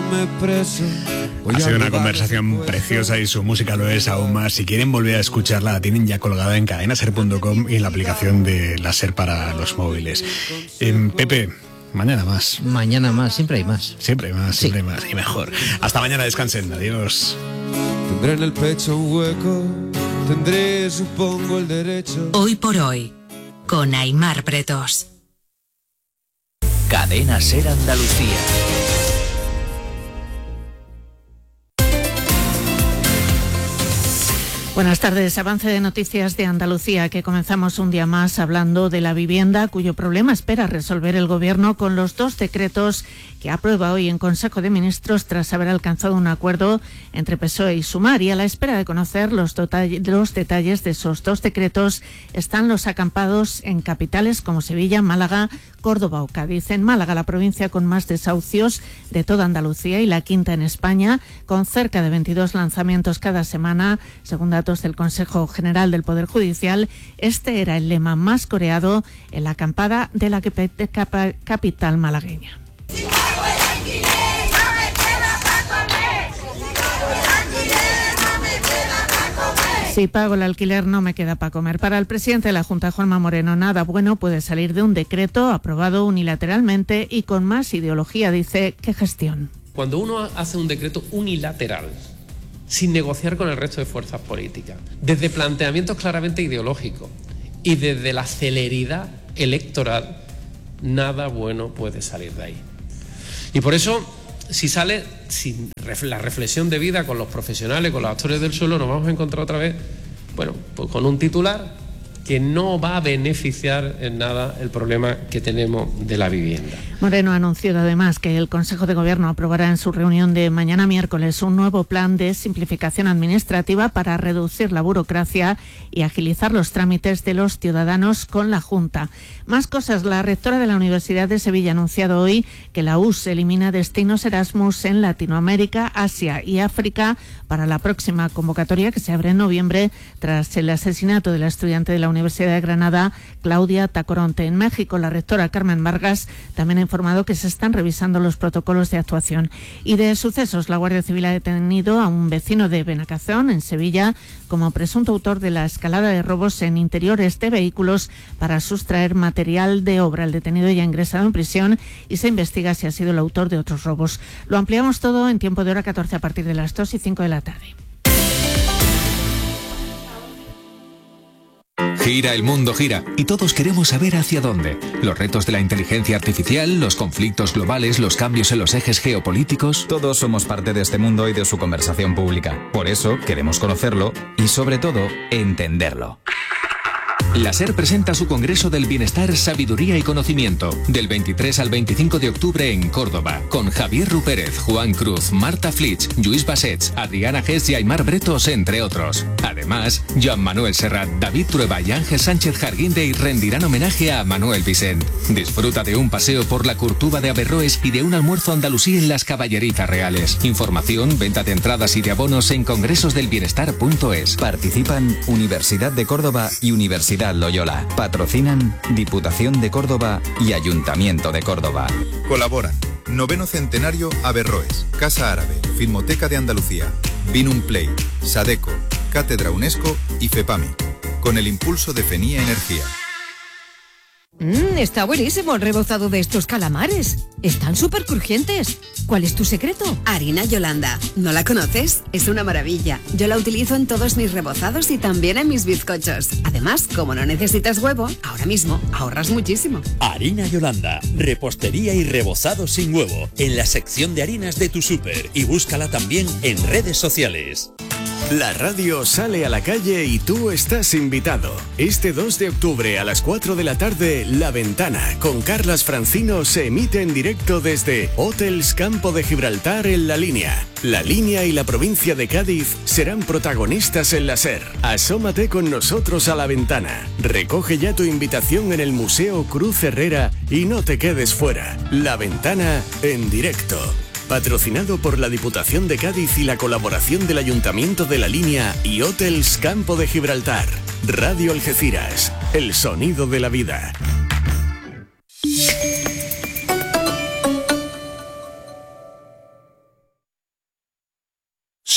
Ha sido una conversación preciosa y su música lo es aún más. Si quieren volver a escucharla, la tienen ya colgada en cadenaser.com y en la aplicación de la SER para los móviles. Pepe, mañana más. Mañana más, siempre hay más. Siempre hay más, Sí. siempre hay más y mejor. Hasta mañana, descansen. Adiós. Tendré en el pecho un hueco, tendré, supongo, el derecho. Hoy por hoy, con Aimar Bretos. Cadena SER Andalucía. Buenas tardes. Avance de noticias de Andalucía, que comenzamos un día más hablando de la vivienda, cuyo problema espera resolver el Gobierno con los 2 decretos que aprueba hoy en Consejo de Ministros tras haber alcanzado un acuerdo entre PSOE y Sumar. Y a la espera de conocer los detalles de esos 2 decretos están los acampados en capitales como Sevilla, Málaga, Córdoba o Cádiz. En Málaga, la provincia con más desahucios de toda Andalucía y la quinta en España, con cerca de 22 lanzamientos cada semana, según datos del Consejo General del Poder Judicial. Este era el lema más coreado en la acampada de la capital malagueña. Si pago el alquiler no me queda para comer. Para el presidente de la Junta, Juanma Moreno, nada bueno puede salir de un decreto aprobado unilateralmente y con más ideología, dice, que gestión. Cuando uno hace un decreto unilateral, sin negociar con el resto de fuerzas políticas, desde planteamientos claramente ideológicos y desde la celeridad electoral, nada bueno puede salir de ahí. Y por eso, si sale sin la reflexión debida con los profesionales, con los actores del suelo, nos vamos a encontrar otra vez, pues con un titular que no va a beneficiar en nada el problema que tenemos de la vivienda. Moreno ha anunciado además que el Consejo de Gobierno aprobará en su reunión de mañana miércoles un nuevo plan de simplificación administrativa para reducir la burocracia y agilizar los trámites de los ciudadanos con la Junta. Más cosas. La rectora de la Universidad de Sevilla ha anunciado hoy que la US elimina destinos Erasmus en Latinoamérica, Asia y África para la próxima convocatoria, que se abre en noviembre tras el asesinato de la estudiante de la Universidad de Granada, Claudia Tacoronte. En México, la rectora Carmen Vargas también ha informado que se están revisando los protocolos de actuación. Y de sucesos, la Guardia Civil ha detenido a un vecino de Benacazón, en Sevilla, como presunto autor de la escalada de robos en interiores de vehículos para sustraer material de obra. El detenido ya ha ingresado en prisión y se investiga si ha sido el autor de otros robos. Lo ampliamos todo en tiempo de hora 14 a partir de las 2:05 de la tarde. Gira, el mundo gira, y todos queremos saber hacia dónde. Los retos de la inteligencia artificial, los conflictos globales, los cambios en los ejes geopolíticos. Todos somos parte de este mundo y de su conversación pública. Por eso queremos conocerlo y, sobre todo, entenderlo. La SER presenta su Congreso del Bienestar, Sabiduría y Conocimiento, del 23 al 25 de octubre en Córdoba, con Javier Rupérez, Juan Cruz, Marta Flitsch, Lluís Bassets, Adriana Gess y Aimar Bretos, entre otros. Además, Joan Manuel Serrat, David Trueba y Ángel Sánchez Jarguindey rendirán homenaje a Manuel Vicent. Disfruta de un paseo por la Curtuba de Averroes y de un almuerzo andalusí en las Caballerizas Reales. Información, venta de entradas y de abonos en congresosdelbienestar.es. Participan Universidad de Córdoba y Universidad Loyola. Patrocinan Diputación de Córdoba y Ayuntamiento de Córdoba. Colaboran 9º Centenario Averroes, Casa Árabe, Filmoteca de Andalucía, Vinum Play, Sadeco, Cátedra UNESCO y FEPAMI, con el impulso de FENIA Energía. Está buenísimo el rebozado de estos calamares. Están súper crujientes. ¿Cuál es tu secreto? Harina Yolanda. ¿No la conoces? Es una maravilla. Yo la utilizo en todos mis rebozados y también en mis bizcochos. Además, como no necesitas huevo, ahora mismo ahorras muchísimo. Harina Yolanda. Repostería y rebozado sin huevo. En la sección de harinas de tu súper. Y búscala también en redes sociales. La radio sale a la calle y tú estás invitado. Este 2 de octubre a las 4 de la tarde, La Ventana, con Carlas Francino, se emite en directo desde Hotels Campo de Gibraltar en La Línea. La Línea y la provincia de Cádiz serán protagonistas en la SER. Asómate con nosotros a La Ventana. Recoge ya tu invitación en el Museo Cruz Herrera y no te quedes fuera. La Ventana en directo. Patrocinado por la Diputación de Cádiz y la colaboración del Ayuntamiento de La Línea y Hotels Campo de Gibraltar. Radio Algeciras, el sonido de la vida.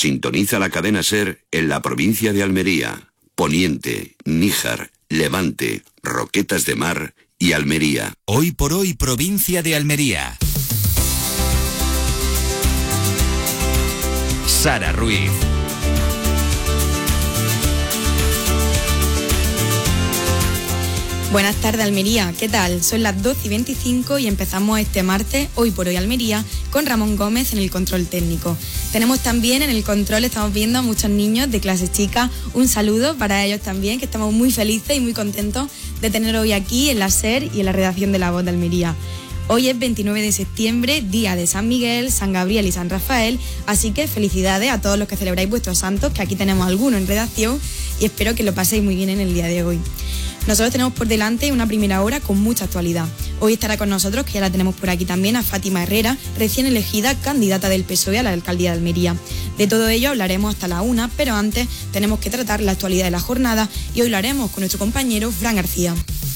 Sintoniza la cadena SER en la provincia de Almería, Poniente, Níjar, Levante, Roquetas de Mar y Almería. Hoy por hoy, provincia de Almería. Sara Ruiz. Buenas tardes, Almería. ¿Qué tal? Son las 12:25 y empezamos este martes, Hoy por hoy Almería, con Ramón Gómez en el control técnico. Tenemos también en el control, estamos viendo a muchos niños de clases chicas. Un saludo para ellos también, que estamos muy felices y muy contentos de tener hoy aquí en la SER y en la redacción de La Voz de Almería. Hoy es 29 de septiembre, día de San Miguel, San Gabriel y San Rafael, así que felicidades a todos los que celebráis vuestros santos, que aquí tenemos algunos en redacción, y espero que lo paséis muy bien en el día de hoy. Nosotros tenemos por delante una primera hora con mucha actualidad. Hoy estará con nosotros, que ya la tenemos por aquí también, a Fátima Herrera, recién elegida candidata del PSOE a la alcaldía de Almería. De todo ello hablaremos hasta la 1, pero antes tenemos que tratar la actualidad de la jornada y hoy lo haremos con nuestro compañero Fran García.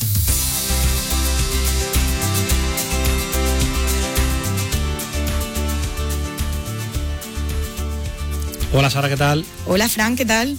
Hola Sara, ¿qué tal? Hola Fran, ¿qué tal?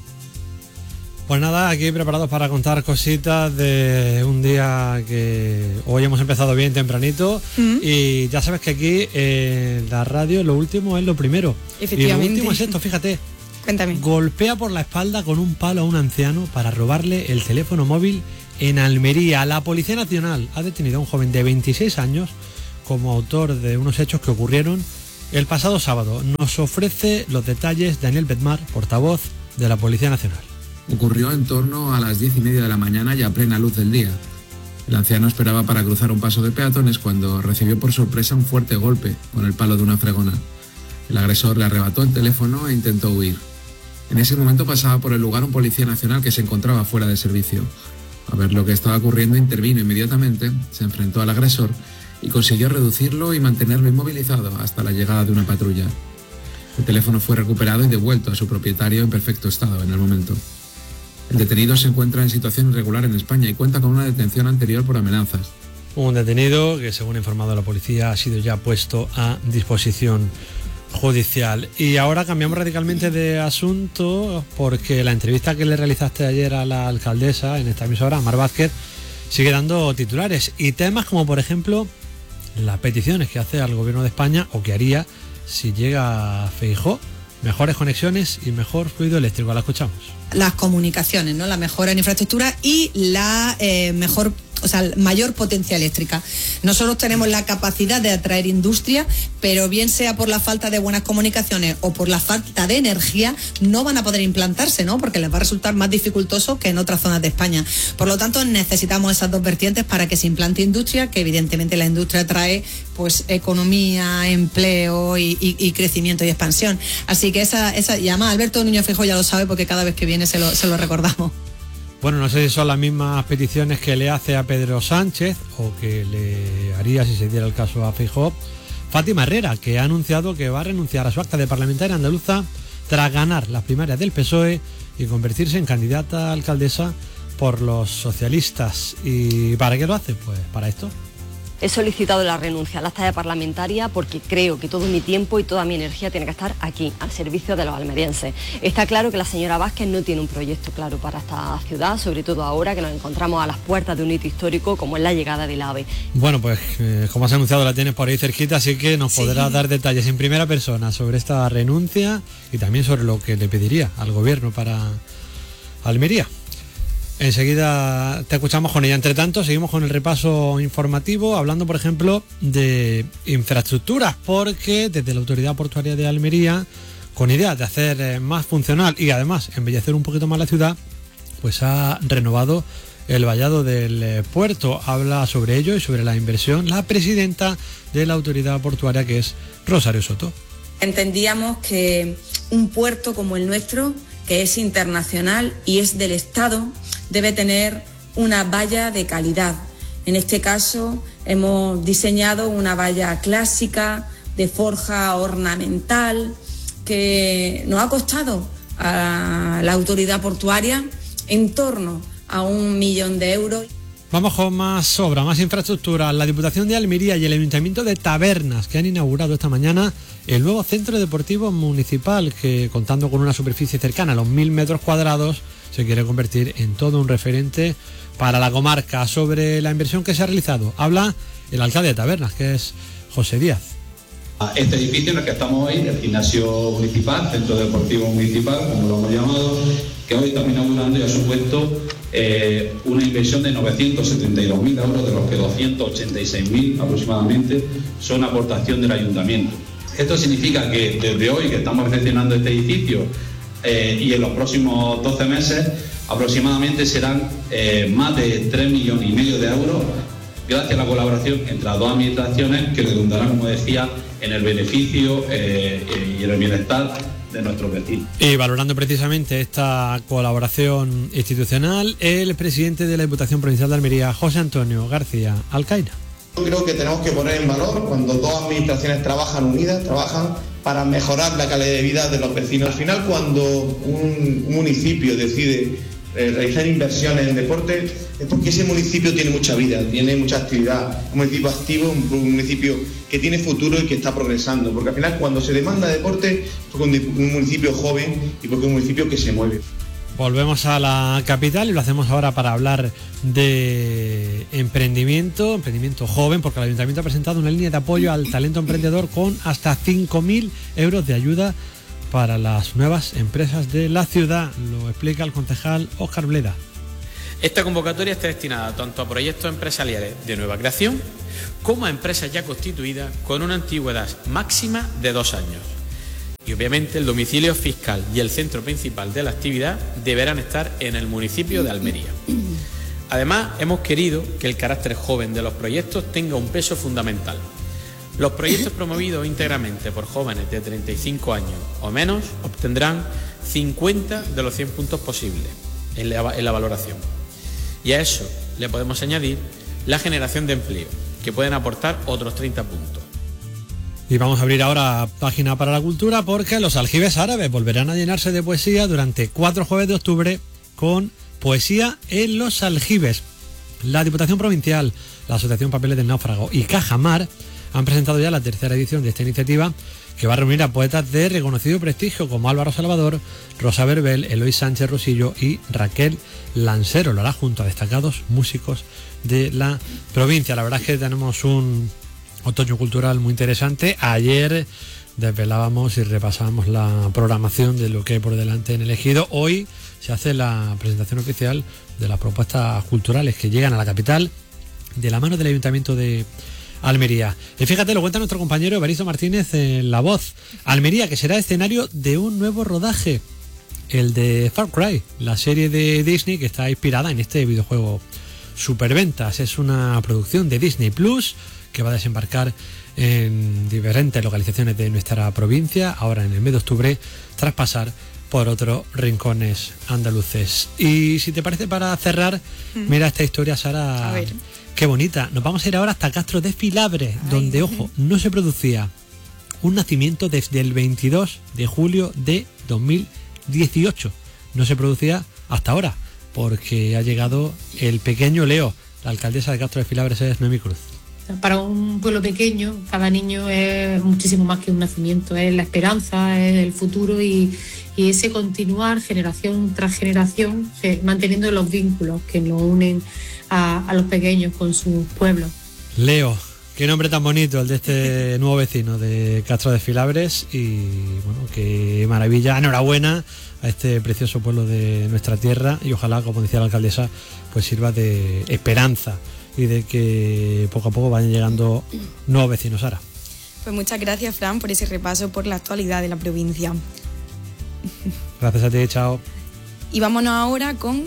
Pues nada, aquí preparados para contar cositas de un día que hoy hemos empezado bien tempranito y ya sabes que aquí en la radio lo último es lo primero. Efectivamente. Y lo último es esto, fíjate. Cuéntame. Golpea por la espalda con un palo a un anciano para robarle el teléfono móvil en Almería. La Policía Nacional ha detenido a un joven de 26 años como autor de unos hechos que ocurrieron el pasado sábado. Nos ofrece los detalles Daniel Bedmar, portavoz de la Policía Nacional. Ocurrió en torno a las 10:30 de la mañana y a plena luz del día. El anciano esperaba para cruzar un paso de peatones cuando recibió por sorpresa un fuerte golpe con el palo de una fregona. El agresor le arrebató el teléfono e intentó huir. En ese momento pasaba por el lugar un policía nacional que se encontraba fuera de servicio. A ver lo que estaba ocurriendo, intervino inmediatamente, se enfrentó al agresor y consiguió reducirlo y mantenerlo inmovilizado hasta la llegada de una patrulla. El teléfono fue recuperado y devuelto a su propietario en perfecto estado en el momento. El detenido se encuentra en situación irregular en España y cuenta con una detención anterior por amenazas. Un detenido que, según ha informado la policía, ha sido ya puesto a disposición judicial. Y ahora cambiamos radicalmente de asunto porque la entrevista que le realizaste ayer a la alcaldesa en esta emisora, Mar Vázquez, sigue dando titulares y temas como, por ejemplo, las peticiones que hace al gobierno de España o que haría si llega Feijóo. Mejores conexiones y mejor fluido eléctrico. La escuchamos. Las comunicaciones, ¿no? La mejora en infraestructura y la mayor potencia eléctrica. Nosotros tenemos la capacidad de atraer industria, pero bien sea por la falta de buenas comunicaciones o por la falta de energía, no van a poder implantarse, ¿no? Porque les va a resultar más dificultoso que en otras zonas de España. Por lo tanto, necesitamos esas dos vertientes para que se implante industria, que evidentemente la industria trae pues economía, empleo y crecimiento y expansión. Así que esa y además Alberto Núñez Feijóo ya lo sabe porque cada vez que viene se lo recordamos. Bueno, no sé si son las mismas peticiones que le hace a Pedro Sánchez o que le haría si se diera el caso a Feijóo Fátima Herrera, que ha anunciado que va a renunciar a su acta de parlamentaria andaluza tras ganar las primarias del PSOE y convertirse en candidata a alcaldesa por los socialistas. ¿Y para qué lo hace? Pues para esto. He solicitado la renuncia al acta de parlamentaria porque creo que todo mi tiempo y toda mi energía tiene que estar aquí, al servicio de los almerienses. Está claro que la señora Vázquez no tiene un proyecto claro para esta ciudad, sobre todo ahora que nos encontramos a las puertas de un hito histórico como es la llegada del AVE. Bueno, pues como has anunciado la tienes por ahí cerquita, así que nos podrás dar detalles en primera persona sobre esta renuncia y también sobre lo que le pediría al gobierno para Almería. Enseguida te escuchamos con ella. Entre tanto, seguimos con el repaso informativo, hablando, por ejemplo, de infraestructuras, porque desde la Autoridad Portuaria de Almería, con idea de hacer más funcional y además embellecer un poquito más la ciudad, pues ha renovado el vallado del puerto. Habla sobre ello y sobre la inversión la presidenta de la Autoridad Portuaria, que es Rosario Soto. Entendíamos que un puerto como el nuestro, que es internacional y es del Estado, debe tener una valla de calidad. En este caso hemos diseñado una valla clásica de forja ornamental que nos ha costado a la autoridad portuaria en torno a 1 millón de euros. Vamos con más obra, más infraestructura. La Diputación de Almería y el Ayuntamiento de Tabernas, que han inaugurado esta mañana el nuevo centro deportivo municipal, que contando con una superficie cercana a los 1.000 metros cuadrados, se quiere convertir en todo un referente para la comarca. Sobre la inversión que se ha realizado, habla el alcalde de Tabernas, que es José Díaz. Este edificio en el que estamos hoy, el gimnasio municipal, centro deportivo municipal, como lo hemos llamado, que hoy estamos inaugurando y ha supuesto una inversión de 972.000 euros, de los que 286.000 aproximadamente son aportación del ayuntamiento. Esto significa que desde hoy que estamos recepcionando este edificio y en los próximos 12 meses aproximadamente serán más de 3,5 millones de euros, gracias a la colaboración entre las dos administraciones, que redundarán, como decía, en el beneficio y en el bienestar de nuestros vecinos. Y valorando precisamente esta colaboración institucional, el presidente de la Diputación Provincial de Almería, José Antonio García Alcaina. Yo creo que tenemos que poner en valor cuando dos administraciones trabajan unidas, trabajan para mejorar la calidad de vida de los vecinos. Al final, cuando un municipio decide realizar inversiones en deporte, es porque ese municipio tiene mucha vida, tiene mucha actividad, un municipio activo, un municipio que tiene futuro y que está progresando, porque al final cuando se demanda deporte, es porque un municipio joven y porque es un municipio que se mueve. Volvemos a la capital y lo hacemos ahora para hablar de emprendimiento joven, porque el Ayuntamiento ha presentado una línea de apoyo al talento emprendedor con hasta 5.000 euros de ayuda para las nuevas empresas de la ciudad. Lo explica el concejal Óscar Bleda. Esta convocatoria está destinada tanto a proyectos empresariales de nueva creación como a empresas ya constituidas con una antigüedad máxima de 2 años. Y obviamente el domicilio fiscal y el centro principal de la actividad deberán estar en el municipio de Almería. Además, hemos querido que el carácter joven de los proyectos tenga un peso fundamental. Los proyectos promovidos íntegramente por jóvenes de 35 años o menos obtendrán 50 de los 100 puntos posibles en la valoración. Y a eso le podemos añadir la generación de empleo, que pueden aportar otros 30 puntos. Y vamos a abrir ahora página para la cultura, porque los aljibes árabes volverán a llenarse de poesía durante 4 jueves de octubre con poesía en los aljibes. La Diputación Provincial, la Asociación Papeles del Náufrago y Cajamar han presentado ya la 3ª edición de esta iniciativa, que va a reunir a poetas de reconocido prestigio como Álvaro Salvador, Rosa Verbel, Eloy Sánchez Rosillo y Raquel Lansero. Lo hará junto a destacados músicos de la provincia. La verdad es que tenemos un otoño cultural muy interesante. Ayer desvelábamos y repasábamos la programación de lo que hay por delante en el Ejido. Hoy se hace la presentación oficial de las propuestas culturales que llegan a la capital de la mano del Ayuntamiento de Almería. Y fíjate, lo cuenta nuestro compañero Evaristo Martínez en La Voz. Almería, que será escenario de un nuevo rodaje, el de Far Cry, la serie de Disney que está inspirada en este videojuego superventas. Es una producción de Disney Plus que va a desembarcar en diferentes localizaciones de nuestra provincia, ahora en el mes de octubre, tras pasar por otros rincones andaluces. Y si te parece, para cerrar, mira esta historia, Sara. A ver. Qué bonita. Nos vamos a ir ahora hasta Castro de Filabres, donde, ojo, no se producía un nacimiento desde el 22 de julio de 2018. No se producía hasta ahora, porque ha llegado el pequeño Leo. La alcaldesa de Castro de Filabres es Noemí Cruz. Para un pueblo pequeño, cada niño es muchísimo más que un nacimiento, es la esperanza, es el futuro y ese continuar generación tras generación, manteniendo los vínculos que nos unen a los pequeños con sus pueblos. Leo, qué nombre tan bonito el de este nuevo vecino de Castro de Filabres, y bueno, qué maravilla, enhorabuena a este precioso pueblo de nuestra tierra, y ojalá, como decía la alcaldesa, pues sirva de esperanza y de que poco a poco vayan llegando nuevos vecinos. Ahora. Pues muchas gracias, Fran, por ese repaso por la actualidad de la provincia. Gracias a ti, chao. Y vámonos ahora con...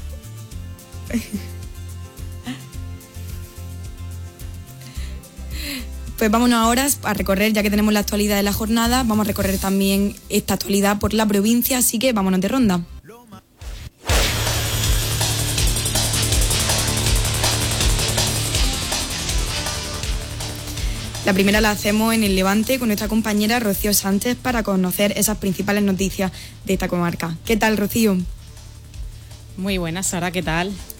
Pues vámonos ahora a recorrer, ya que tenemos la actualidad de la jornada, vamos a recorrer también esta actualidad por la provincia, así que vámonos de ronda. La primera la hacemos en el Levante con nuestra compañera Rocío Sánchez para conocer esas principales noticias de esta comarca. ¿Qué tal, Rocío? Muy buenas, Sara, ¿qué tal?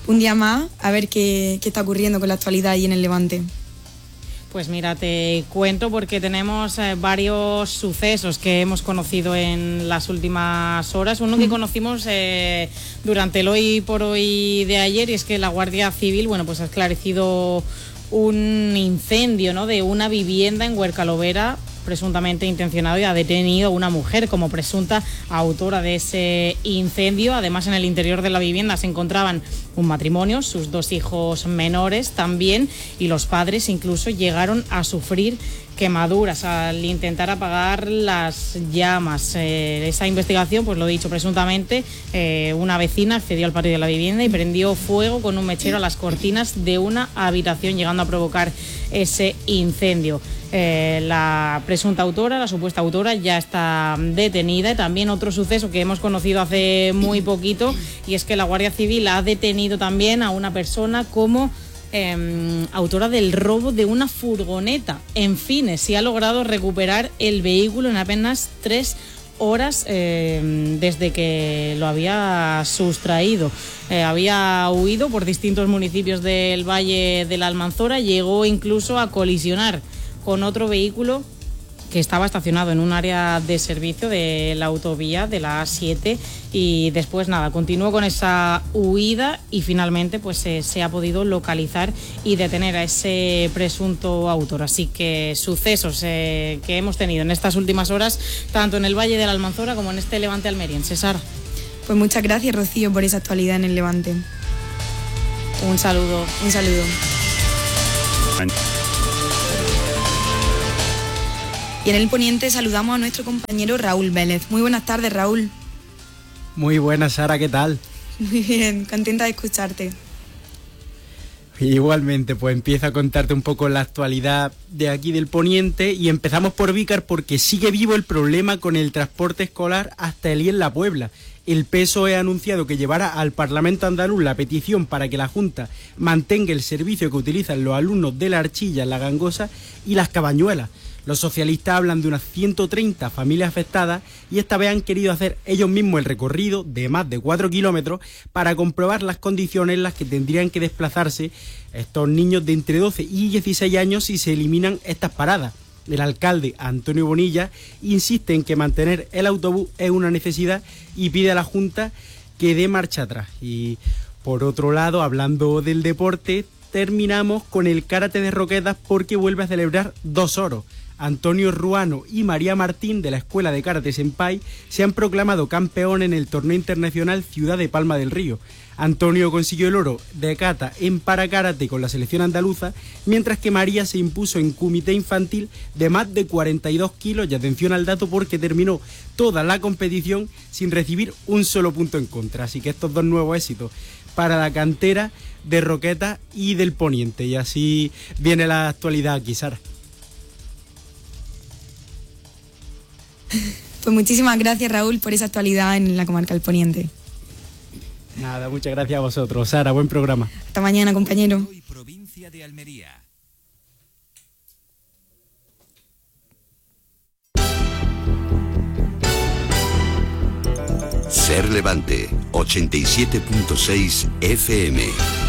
un día más, a ver qué está ocurriendo con la actualidad ahí en el Levante. Pues mira, te cuento porque tenemos varios sucesos que hemos conocido en las últimas horas. Uno que conocimos durante el hoy por hoy de ayer, y es que la Guardia Civil, bueno, pues ha esclarecido un incendio, ¿no?, de una vivienda en Huercalovera, presuntamente intencionado, y ha detenido a una mujer como presunta autora de ese incendio. Además, en el interior de la vivienda se encontraban un matrimonio, sus 2 hijos menores también, y los padres incluso llegaron a sufrir quemaduras al intentar apagar las llamas. Esa investigación, pues lo he dicho, presuntamente una vecina accedió al patio de la vivienda y prendió fuego con un mechero a las cortinas de una habitación, llegando a provocar ese incendio. La presunta autora, la supuesta autora, ya está detenida. Y también otro suceso que hemos conocido hace muy poquito, y es que la Guardia Civil ha detenido también a una persona como autora del robo de una furgoneta en Fines. Se ha logrado recuperar el vehículo en apenas 3 horas desde que lo había sustraído. Había huido por distintos municipios del Valle de la Almanzora, llegó incluso a colisionar con otro vehículo que estaba estacionado en un área de servicio de la autovía de la A7, y después nada, continuó con esa huida y finalmente pues se ha podido localizar y detener a ese presunto autor. Así que sucesos que hemos tenido en estas últimas horas, tanto en el Valle de la Almanzora como en este Levante almeriense. Sara. Pues muchas gracias, Rocío, por esa actualidad en el Levante. Un saludo. Un saludo. Y en el Poniente saludamos a nuestro compañero Raúl Vélez. Muy buenas tardes, Raúl. Muy buenas, Sara, ¿qué tal? Muy bien, contenta de escucharte. Igualmente, pues empiezo a contarte un poco la actualidad de aquí del Poniente, y empezamos por Vícar porque sigue vivo el problema con el transporte escolar hasta Elí en la Puebla. El PSOE ha anunciado que llevará al Parlamento andaluz la petición para que la Junta mantenga el servicio que utilizan los alumnos de La Archilla, La Gangosa y Las Cabañuelas. Los socialistas hablan de unas 130 familias afectadas, y esta vez han querido hacer ellos mismos el recorrido de más de 4 kilómetros para comprobar las condiciones en las que tendrían que desplazarse estos niños de entre 12 y 16 años si se eliminan estas paradas. El alcalde, Antonio Bonilla, insiste en que mantener el autobús es una necesidad y pide a la Junta que dé marcha atrás. Y por otro lado, hablando del deporte, terminamos con el karate de Roquetas porque vuelve a celebrar 2 oros. Antonio Ruano y María Martín, de la Escuela de Karate Senpai, se han proclamado campeón en el torneo internacional Ciudad de Palma del Río. Antonio consiguió el oro de kata en parakarate con la selección andaluza, mientras que María se impuso en kumite infantil de más de 42 kilos, y atención al dato porque terminó toda la competición sin recibir un solo punto en contra. Así que estos 2 nuevos éxitos para la cantera de Roquetas y del Poniente, y así viene la actualidad aquí, Sara. Pues muchísimas gracias, Raúl, por esa actualidad en la comarca del Poniente. Nada, muchas gracias a vosotros. Sara, buen programa. Hasta mañana, compañero. Provincia de Almería. Ser Levante, 87.6 FM.